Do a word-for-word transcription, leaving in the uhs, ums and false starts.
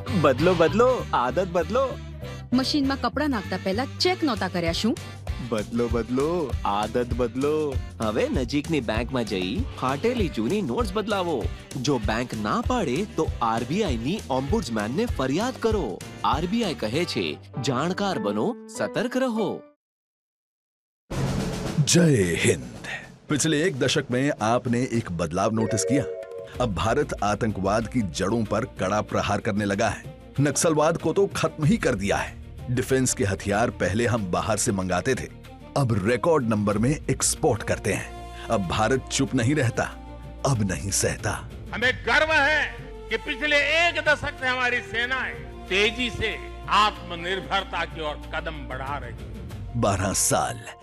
બદલો બદલો આદત બદલો. મશીનમાં કપડાં નાખતા પહેલા ચેક નહોતા કર્યા શું? બદલો બદલો આદત બદલો. હવે નજીકની બેંકમાં જઈ ફાટેલી જૂની નોટ્સ બદલાવો. જો બેંક ના પાડે તો આરબીઆઈ ની ઓમ્બુડ્સમેન ને ફરિયાદ કરો. આરબીઆઈ કહે છે, જાણકાર બનો, સતર્ક રહો. जय हिंद। पिछले एक दशक में आपने एक बदलाव नोटिस किया। अब भारत आतंकवाद की जड़ों पर कड़ा प्रहार करने लगा है। नक्सलवाद को तो खत्म ही कर दिया है। डिफेंस के हथियार पहले हम बाहर से मंगाते थे, अब रिकॉर्ड नंबर में एक्सपोर्ट करते हैं। अब भारत चुप नहीं रहता, अब नहीं सहता। हमें गर्व है कि पिछले एक दशक से हमारी सेनाएं तेजी से आत्मनिर्भरता की ओर कदम बढ़ा रही है। बारह साल